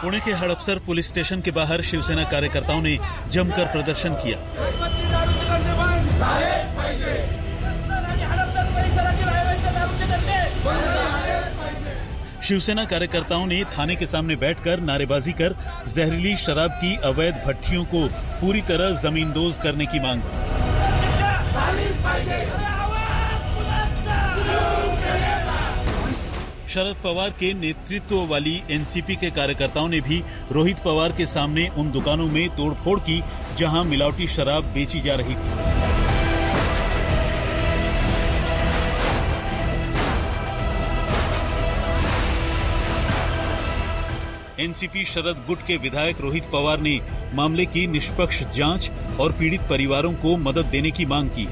पुणे के Hadapsar police station के बाहर शिवसेना कार्यकर्ताओं ने जमकर प्रदर्शन किया। शिवसेना कार्यकर्ताओं ने थाने के सामने बैठकर नारेबाजी कर जहरीली शराब की अवैध भट्टियों को पूरी तरह जमींदोज करने की मांग की। शरद पवार के नेतृत्व वाली एनसीपी के कार्यकर्ताओं ने भी रोहित पवार के सामने उन दुकानों में तोड़फोड़ की जहां मिलावटी शराब बेची जा रही थी। एनसीपी शरद गुट के विधायक रोहित पवार ने मामले की निष्पक्ष जांच और पीड़ित परिवारों को मदद देने की मांग की।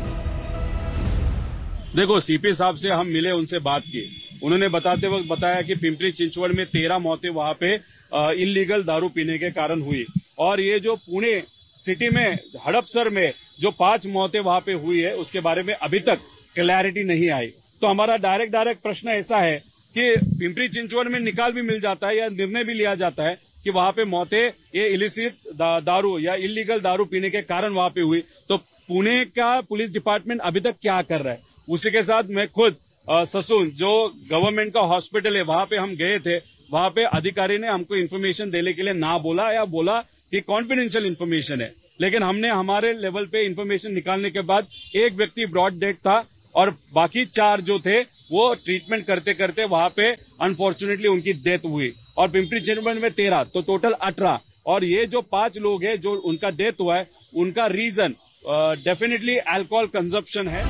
देखो, सीपी साहब से हम मिले, उनसे बात की। उन्होंने बताते वक्त बताया कि पिंपरी चिंचवड़ में 13 मौतें वहां पे इल्लीगल दारू पीने के कारण हुई, और ये जो पुणे सिटी में हड़पसर में जो 5 मौतें वहां पे हुई है उसके बारे में अभी तक क्लैरिटी नहीं आई। तो हमारा डायरेक्ट प्रश्न ऐसा है कि पिंपरी चिंचवड़ में निकाल भी मिल जाता है या निर्णय भी लिया जाता है कि वहां पे मौतें ये इलिसिट दारू या इल्लीगल दारू पीने के कारण वहां पे हुई, तो पुणे का पुलिस डिपार्टमेंट अभी तक क्या कर रहा है? उसी के साथ मैं खुद ससून जो गवर्नमेंट का हॉस्पिटल है वहां पे हम गए थे। वहां पे अधिकारी ने हमको इन्फॉर्मेशन देने के लिए ना बोला या बोला कि कॉन्फिडेंशियल इन्फॉर्मेशन है, लेकिन हमने हमारे लेवल पे इन्फॉर्मेशन निकालने के बाद एक व्यक्ति ब्रॉड डेड था और बाकी 4 जो थे वो ट्रीटमेंट करते करते वहां पे अनफॉर्चुनेटली उनकी डेथ हुई, और पिंपरी चिंचवड़ में 13 तो टोटल 18, और ये जो 5 लोग हैं जो उनका डेथ हुआ है उनका रीजन डेफिनेटली अल्कोहल कंजप्शन है।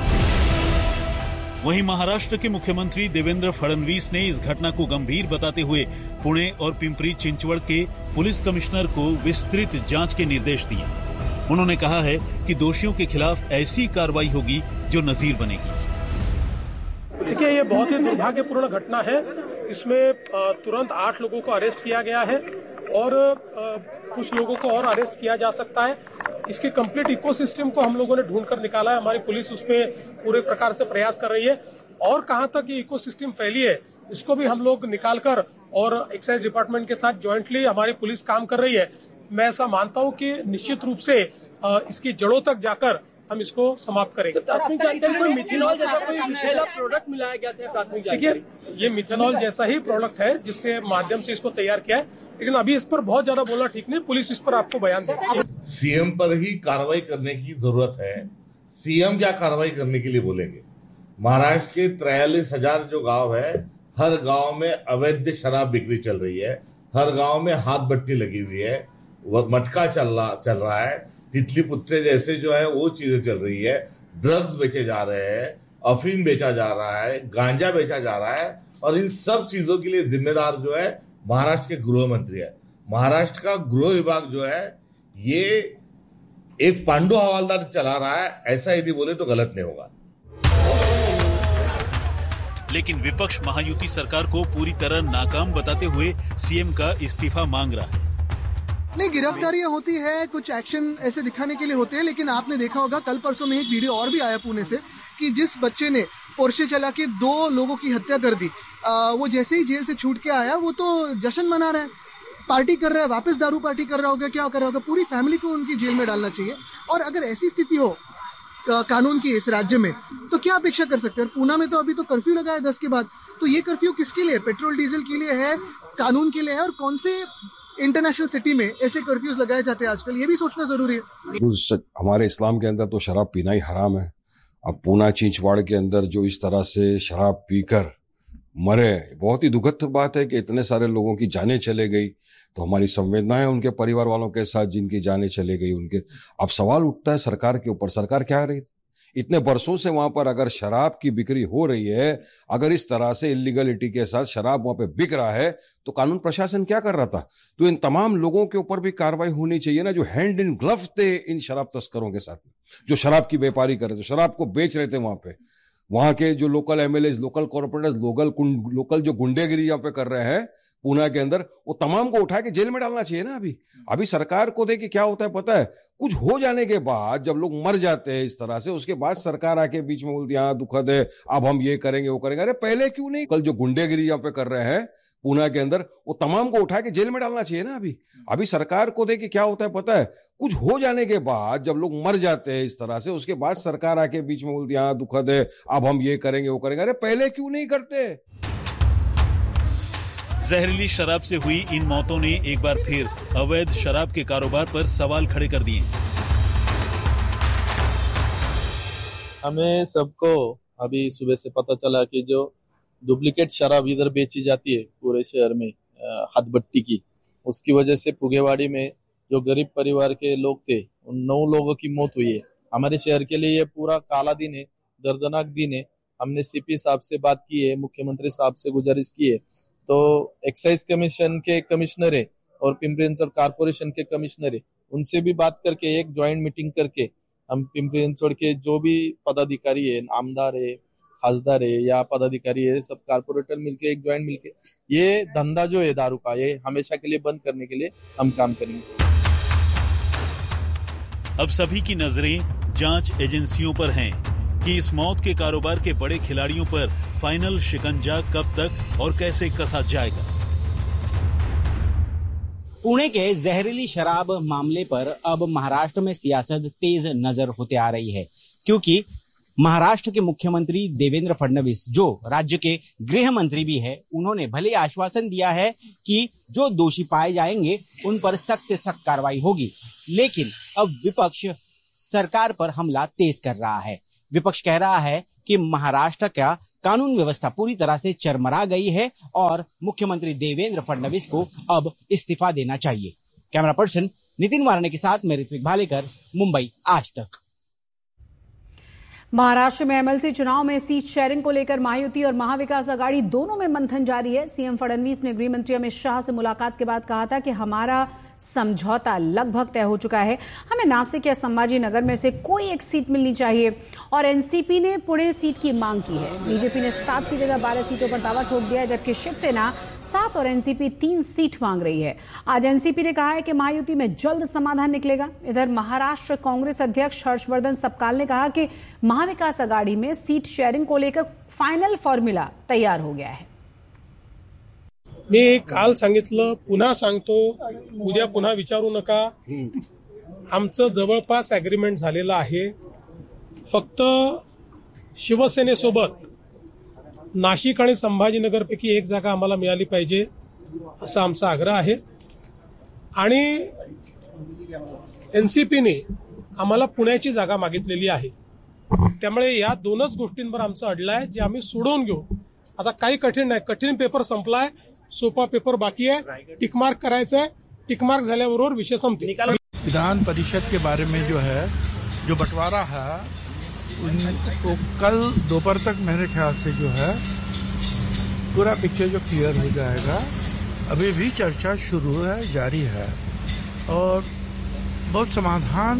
वहीं महाराष्ट्र के मुख्यमंत्री देवेंद्र फडणवीस ने इस घटना को गंभीर बताते हुए पुणे और पिंपरी चिंचवड़ के पुलिस कमिश्नर को विस्तृत जांच के निर्देश दिए। उन्होंने कहा है कि दोषियों के खिलाफ ऐसी कार्रवाई होगी जो नजीर बनेगी। देखिए, ये बहुत ही दुर्भाग्यपूर्ण घटना है। इसमें तुरंत 8 लोगों को अरेस्ट किया गया है और कुछ लोगों को और अरेस्ट किया जा सकता है। इसके कंप्लीट इकोसिस्टम को हम लोगों ने ढूंढ कर निकाला है। हमारी पुलिस उसमें पूरे प्रकार से प्रयास कर रही है, और कहां तक ये इकोसिस्टम फैली है इसको भी हम लोग निकाल कर, और एक्साइज डिपार्टमेंट के साथ ज्वाइंटली हमारी पुलिस काम कर रही है। मैं ऐसा मानता हूं कि निश्चित रूप से इसकी जड़ों तक जाकर हम इसको समाप्त करेंगे। प्राथमिक जानकारी कोई मिथेनॉल जैसा कोई विषैला प्रोडक्ट मिलाया गया था? प्राथमिक जानकारी देखिए, ये मिथेनॉल जैसा ही प्रोडक्ट है जिससे माध्यम से इसको तैयार किया है, लेकिन अभी इस पर बहुत ज्यादा बोलना ठीक नहीं। पुलिस इस पर आपको बयान देगी। सीएम पर ही कार्रवाई करने की जरूरत है। सीएम क्या कार्रवाई करने के लिए बोलेंगे? महाराष्ट्र के 43,000 जो गांव है, हर गांव में अवैध शराब बिक्री चल रही है, हर गांव में हाथ भट्टी लगी हुई है, मटका चल रहा है, तितली पुत्रे जैसे जो है वो चीजें चल रही है, ड्रग्स बेचे जा रहे हैं, अफीम बेचा जा रहा है, गांजा बेचा जा रहा है, और इन सब चीजों के लिए जिम्मेदार जो है महाराष्ट्र के गृह मंत्री है। महाराष्ट्र का गृह विभाग जो है ये एक पांडु हवालदार चला रहा है, ऐसा यदि बोले तो गलत नहीं होगा। लेकिन विपक्ष महायुति सरकार को पूरी तरह नाकाम बताते हुए सीएम का इस्तीफा मांग रहा है। नहीं, गिरफ्तारियां होती है, कुछ एक्शन ऐसे दिखाने के लिए होते हैं, लेकिन आपने देखा होगा कल परसों में एक वीडियो और भी आया पुणे से कि जिस बच्चे ने पोर्शे चला के 2 लोगों की हत्या कर दी, वो जैसे ही जेल से छूट के आया वो तो जश्न मना रहा है, पार्टी कर रहा है, वापस दारू पार्टी कर रहा होगा, क्या कर रहा होगा। पूरी फैमिली को उनकी जेल में डालना चाहिए। और अगर ऐसी स्थिति हो कानून की इस राज्य में तो क्या अपेक्षा कर सकते हैं? पूना में तो अभी तो कर्फ्यू लगा है 10 के बाद, तो ये कर्फ्यू किसके लिए? पेट्रोल डीजल के लिए है, कानून के लिए है? और कौन से इंटरनेशनल सिटी में ऐसे कर्फ्यूज लगाए जाते हैं आजकल, ये भी सोचना जरूरी है। हमारे इस्लाम के अंदर तो शराब पीना ही हराम है। अब पूना चिंचवाड़ के अंदर जो इस तरह से शराब पीकर मरे, बहुत ही दुखद बात है कि इतने सारे लोगों की जानें चले गई। तो हमारी संवेदनाएं उनके परिवार वालों के साथ जिनकी जानें चले गई उनके। अब सवाल उठता है सरकार के ऊपर, सरकार क्या कर रही थी? इतने बरसों से वहां पर अगर शराब की बिक्री हो रही है, अगर इस तरह से इलीगलिटी के साथ शराब वहां पे बिक रहा है, तो कानून प्रशासन क्या कर रहा था? तो इन तमाम लोगों के ऊपर भी कार्रवाई होनी चाहिए ना, जो हैंड इन ग्लव थे इन शराब तस्करों के साथ, जो शराब की व्यापारी कर रहे थे, शराब को बेच रहे थे वहां पे। वहां के जो local MLA, local corporators, local जो गुंडेगिरी यहाँ पे कर रहे हैं पूना के अंदर, वो तमाम को उठा के जेल में डालना चाहिए ना। अभी सरकार को देखिए क्या होता है पता है, कुछ हो जाने के बाद जब लोग मर जाते हैं इस तरह से, उसके बाद सरकार आके बीच में बोलती है हाँ दुखद है, अब हम ये करेंगे वो करेंगे। अरे पहले क्यों नहीं? कल जो गुंडेगिरी यहाँ पे कर रहे हैं पूना के अंदर, वो तमाम को उठा के जेल में डालना चाहिए ना। अभी सरकार को देखिए क्या होता है पता है, कुछ हो जाने के बाद जब लोग मर जाते हैं इस तरह से, उसके बाद सरकार आके बीच में बोलती है हाँ दुखद है, अब हम ये करेंगे वो करेंगे। अरे पहले क्यों नहीं करते? जहरीली शराब से हुई इन मौतों ने एक बार फिर अवैध शराब के कारोबार पर सवाल खड़े कर दिए। हमें सबको अभी सुबह से पता चला कि जो डुप्लीकेट शराब इधर बेची जाती है पूरे शहर में हदबट्टी की, उसकी वजह से फुगेवाड़ी में जो गरीब परिवार के लोग थे उन 9 लोगों की मौत हुई है। हमारे शहर के लिए ये पूरा काला दिन है, दर्दनाक दिन है। हमने सीपी साहब से बात की है, मुख्यमंत्री साहब से गुजारिश की है, तो एक्साइज कमीशन के कमिश्नर है और पिंपरी चिंचवड़ कारपोरेशन के कमिश्नर है, उनसे भी बात करके एक ज्वाइंट मीटिंग करके हम पिंपरी चिंचवड़ के जो भी पदाधिकारी है, आमदार है, खासदार है या पदाधिकारी है, सब कारपोरेटर मिलके एक ज्वाइंट मिलके ये धंधा जो है दारू का, ये हमेशा के लिए बंद करने के लिए हम काम करेंगे। अब सभी की नजरें जांच एजेंसियों पर हैं कि इस मौत के कारोबार के बड़े खिलाड़ियों पर फाइनल शिकंजा कब तक और कैसे कसा जाएगा। पुणे के जहरीली शराब मामले पर अब महाराष्ट्र में सियासत तेज नजर होते आ रही है, क्योंकि महाराष्ट्र के मुख्यमंत्री देवेंद्र फडणवीस, जो राज्य के गृह मंत्री भी है, उन्होंने भले आश्वासन दिया है कि जो दोषी पाए जाएंगे उन पर सख्त से सख्त कार्रवाई होगी, लेकिन अब विपक्ष सरकार पर हमला तेज कर रहा है। विपक्ष कह रहा है कि महाराष्ट्र का कानून व्यवस्था पूरी तरह से चरमरा गई है और मुख्यमंत्री देवेंद्र फडणवीस को अब इस्तीफा देना चाहिए। कैमरा पर्सन नितिन वाराणे के साथ मैं ऋत्विक भालेकर, मुंबई आज तक। महाराष्ट्र में एमएलसी चुनाव में सीट शेयरिंग को लेकर महायुति और महाविकास आघाड़ी दोनों में मंथन जारी है। सीएम फडणवीस ने गृह मंत्री अमित शाह से मुलाकात के बाद कहा था कि हमारा समझौता लगभग तय हो चुका है, हमें नासिक या संभाजी नगर में से कोई एक सीट मिलनी चाहिए और एनसीपी ने पुणे सीट की मांग की है। बीजेपी ने 7 की जगह 12 सीटों पर दावा ठोक दिया है, जबकि शिवसेना 7 और एनसीपी 3 सीट मांग रही है। आज एनसीपी ने कहा है कि महायुति में जल्द समाधान निकलेगा। इधर महाराष्ट्र कांग्रेस अध्यक्ष हर्षवर्धन सपकाल ने कहा कि महाविकास आघाड़ी में सीट शेयरिंग को लेकर फायनल फॉर्म्युला तैयार हो गया है। मी काल सांगितलं, पुन्हा सांगतो, उद्या पुन्हा विचारू नका। आमचं जवळपास ॲग्रीमेंट झालेलं आहे। फक्त शिवसेनेसोबत नाशिक आणि संभाजीनगरपैकी एक जागा आम्हाला मिळाली पाहिजे असा आमचा आग्रह आहे आणि एनसीपीने आम्हाला पुण्याची जागा मागितलेली आहे। त्यामुळे या दोनच गोष्टींवर आमचं अडलं आहे, जे आम्ही सोडवून घेऊ। आता काही कठीण नाही, कठीण पेपर संपलाय, सोपा पेपर बाकी है, टिकमार्क करायचा है, टिकमार्क झाल्याबरोबर विषय संपते। विधान परिषद के बारे में जो है, जो बंटवारा है, उनको कल दोपहर तक मेरे ख्याल से जो है पूरा पिक्चर जो क्लियर हो जाएगा। अभी भी चर्चा शुरू है, जारी है और बहुत समाधान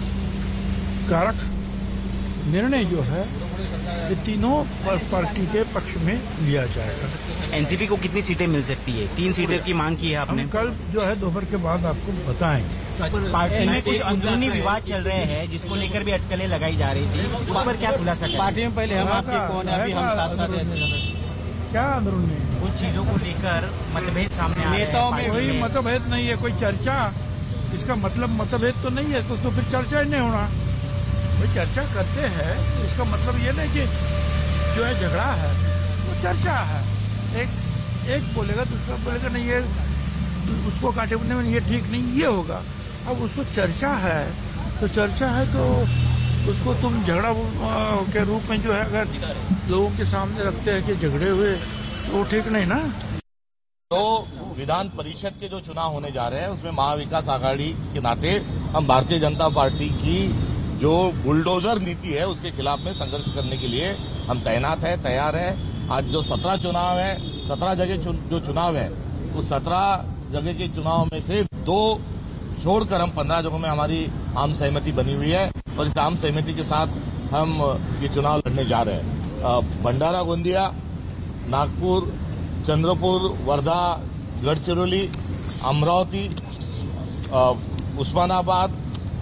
कारक निर्णय जो है ये तीनों पार्टी के पक्ष में लिया जाएगा। एनसीपी को कितनी सीटें मिल सकती है? 3 सीटें की मांग की है आपने। कल जो है दोपहर के बाद आपको बताएंगे। पार्टी में कुछ अंदरूनी विवाद चल रहे हैं जिसको लेकर भी अटकलें लगाई जा रही थी, उस पर क्या खुलासा करें? पार्टी में पहले हम आपके कौन है, अभी हम साथ ऐसे क्या अंदरूनी कुछ चीजों को लेकर मतभेद सामने आ रहे हैं। नेताओं में कोई मतभेद नहीं है, कोई चर्चा, इसका मतलब मतभेद तो नहीं है, तो फिर चर्चा ही नहीं होना। कोई चर्चा करते हैं इसका मतलब ये नहीं कि जो है झगड़ा है, वो चर्चा है। एक बोलेगा दूसरा बोलेगा नहीं, ये उसको काटे में ये ठीक नहीं, ये होगा। अब उसको चर्चा है तो चर्चा है तो उसको तुम झगड़ा के रूप में जो है अगर लोगों के सामने रखते हैं कि झगड़े हुए, तो वो ठीक नहीं ना। तो विधान परिषद के जो चुनाव होने जा रहे हैं उसमें महाविकास आघाड़ी के नाते हम भारतीय जनता पार्टी की जो बुलडोजर नीति है उसके खिलाफ में संघर्ष करने के लिए हम तैनात है, तैयार है। आज जो 17 चुनाव है, 17 जगह जो चुनाव है, उस 17 जगह के चुनाव में से 2 छोड़कर हम 15 जगहों में हमारी आम सहमति बनी हुई है और इस आम सहमति के साथ हम ये चुनाव लड़ने जा रहे हैं। भंडारा गोंदिया, नागपुर, चंद्रपुर, वर्धा, गढ़चिरौली, अमरावती, उस्मानाबाद,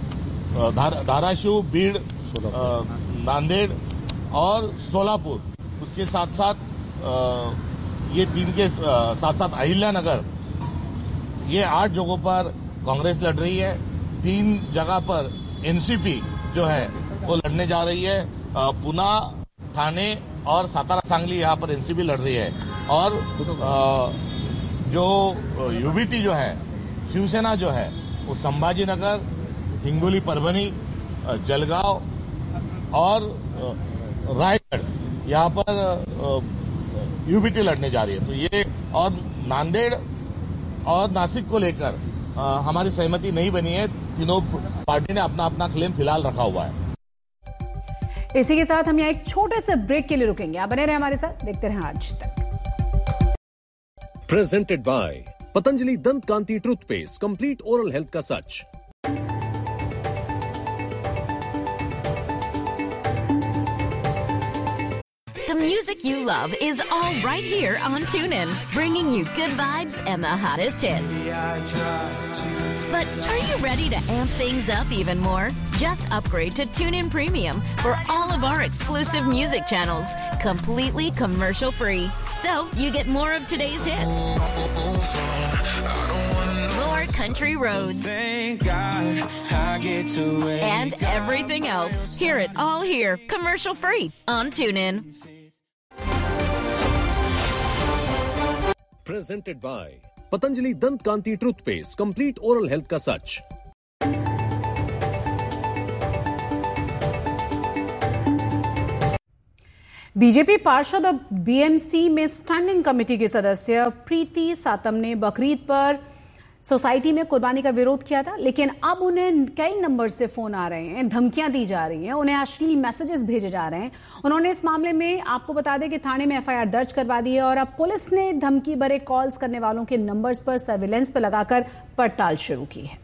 धाराशिव, बीड़, नांदेड़ और सोलापुर, उसके साथ साथ ये 3 के साथ साथ अहिल्या नगर, ये 8 जगहों पर कांग्रेस लड़ रही है। 3 जगह पर एनसीपी जो है वो लड़ने जा रही है। पुना, ठाणे और सातारा सांगली यहाँ पर एनसीपी लड़ रही है। और जो यूबीटी जो है, शिवसेना जो है, वो संभाजीनगर, हिंगोली, परभणी, जलगांव और रायगढ़ यहाँ पर यूबीटी लड़ने जा रही है। तो ये और नांदेड़ और नासिक को लेकर हमारी सहमति नहीं बनी है। तीनों पार्टी ने अपना अपना क्लेम फिलहाल रखा हुआ है। इसी के साथ हम यहाँ एक छोटे से ब्रेक के लिए रुकेंगे। आप बने रहे हमारे साथ, देखते रहे आज तक। प्रेजेंटेड बाय पतंजलि दंत कांति टूथपेस्ट, कंप्लीट ओरल हेल्थ का सच। The music you love is all right here on TuneIn, bringing you good vibes and the hottest hits. But are you ready to amp things up even more? Just upgrade to TuneIn Premium for all of our exclusive music channels, completely commercial free. So you get more of today's hits, more country roads, and everything else. Hear it all here, commercial free on TuneIn. Presented by Patanjali दंत कांति toothpaste, complete oral health का सच। BJP पार्षद और BMC में standing committee के सदस्य प्रीति सातम ने बकरीद पर सोसाइटी में कुर्बानी का विरोध किया था, लेकिन अब उन्हें कई नंबर से फोन आ रहे हैं, धमकियां दी जा रही हैं, उन्हें अश्लील मैसेजेस भेजे जा रहे हैं। उन्होंने इस मामले में, आपको बता दें कि थाने में एफआईआर दर्ज करवा दी है और अब पुलिस ने धमकी भरे कॉल्स करने वालों के नंबर्स पर सर्विलांस पर लगाकर पड़ताल शुरू की है।